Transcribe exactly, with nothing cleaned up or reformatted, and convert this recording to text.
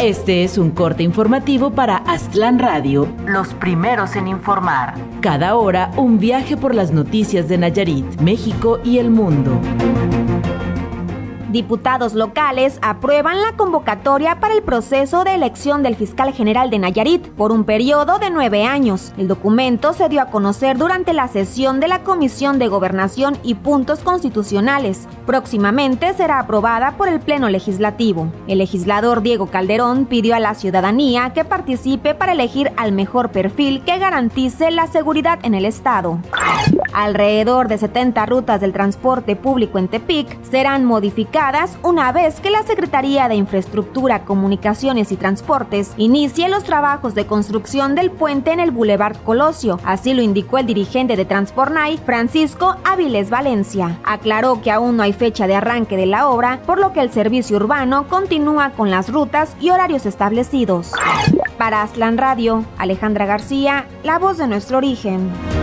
Este es un corte informativo para Aztlán Radio, los primeros en informar. Cada hora, un viaje por las noticias de Nayarit, México y el mundo. Diputados locales aprueban la convocatoria para el proceso de elección del fiscal general de Nayarit por un periodo de nueve años. El documento se dio a conocer durante la sesión de la Comisión de Gobernación y Puntos Constitucionales. Próximamente será aprobada por el Pleno Legislativo. El legislador Diego Calderón pidió a la ciudadanía que participe para elegir al mejor perfil que garantice la seguridad en el estado. Alrededor de setenta rutas del transporte público en Tepic serán modificadas una vez que la Secretaría de Infraestructura, Comunicaciones y Transportes inicie los trabajos de construcción del puente en el Boulevard Colosio. Así lo indicó el dirigente de Transpornay, Francisco Áviles Valencia. Aclaró que aún no hay fecha de arranque de la obra, por lo que el servicio urbano continúa con las rutas y horarios establecidos. Para Aztlán Radio, Alejandra García, la voz de nuestro origen.